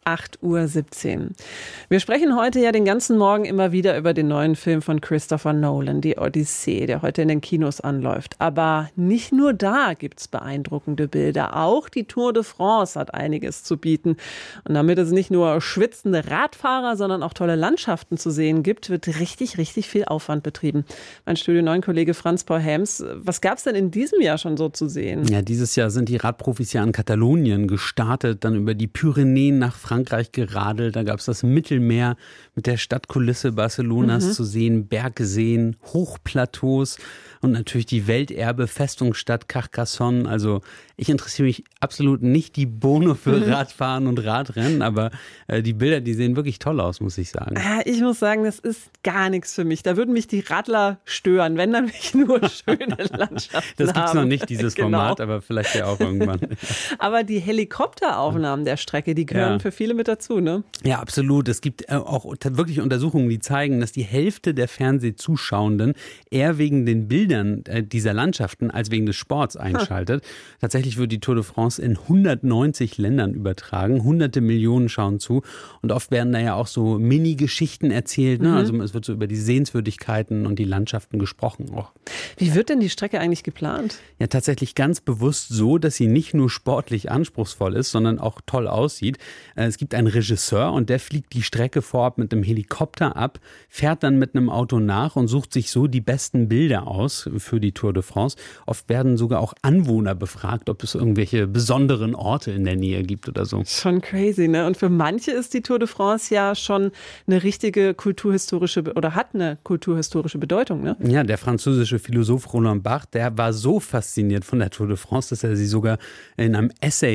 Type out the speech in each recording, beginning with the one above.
8:17 Uhr. Wir sprechen heute ja den ganzen Morgen immer wieder über den neuen Film von Christopher Nolan, die Odyssee, der heute in den Kinos anläuft. Aber nicht nur da gibt's beeindruckende Bilder. Auch die Tour de France hat einiges zu bieten. Und damit es nicht nur schwitzende Radfahrer, sondern auch tolle Landschaften zu sehen gibt, wird richtig viel Aufwand betrieben. Mein Studio 9 Kollege Franz Paul Helms, was gab's denn in diesem Jahr schon so zu sehen? Ja, dieses Jahr sind die Radprofis ja in Katalonien gestartet, dann über die Pyrenäen nach Frankreich geradelt. Da gab es das Mittelmeer mit der Stadtkulisse Barcelonas zu sehen, Bergseen, Hochplateaus und natürlich die Welterbe-Festungsstadt Carcassonne. Also ich interessiere mich absolut nicht die Bohne für Radfahren und Radrennen, aber die Bilder, die sehen wirklich toll aus, muss ich sagen. Ich muss sagen, das ist gar nichts für mich. Da würden mich die Radler stören, wenn dann nicht nur schöne Landschaften Das gibt's noch nicht, dieses Genau. Format, aber vielleicht ja auch irgendwann. Aber die Helikopteraufnahmen der Strecke, die gehören für viele mit dazu, ne? Ja, absolut. Es gibt auch wirklich Untersuchungen, die zeigen, dass die Hälfte der Fernsehzuschauenden eher wegen den Bildern dieser Landschaften als wegen des Sports einschaltet. Tatsächlich wird die Tour de France in 190 Ländern übertragen. Hunderte Millionen schauen zu. Und oft werden da ja auch so Mini-Geschichten erzählt. Ne? Also es wird so über die Sehenswürdigkeiten und die Landschaften gesprochen auch. Wie wird denn die Strecke eigentlich geplant? Ja, tatsächlich ganz bewusst so, dass sie nicht nur sportlich anspruchsvoll ist, sondern auch toll aussieht. Es gibt einen Regisseur und der fliegt die Strecke vorab mit einem Helikopter ab, fährt dann mit einem Auto nach und sucht sich so die besten Bilder aus für die Tour de France. Oft werden sogar auch Anwohner befragt, ob es irgendwelche besonderen Orte in der Nähe gibt oder so. Schon crazy, ne? Und für manche ist die Tour de France ja schon eine richtige kulturhistorische oder hat eine kulturhistorische Bedeutung, ne? Ja, der französische Philosoph Roland Barthes, der war so fasziniert von der Tour de France, dass er sie sogar in einem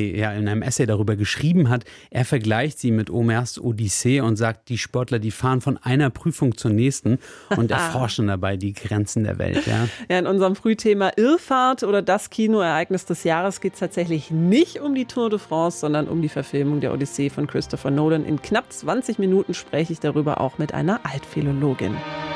Essay darüber geschrieben hat. Er vergleicht sie mit Homers Odyssee und sagt, die Sportler, die fahren von einer Prüfung zur nächsten und erforschen dabei die Grenzen der Welt. Ja, in unserem Frühthema Irrfahrt oder das Kinoereignis des Jahres geht es tatsächlich nicht um die Tour de France, sondern um die Verfilmung der Odyssee von Christopher Nolan. In knapp 20 Minuten spreche ich darüber auch mit einer Altphilologin.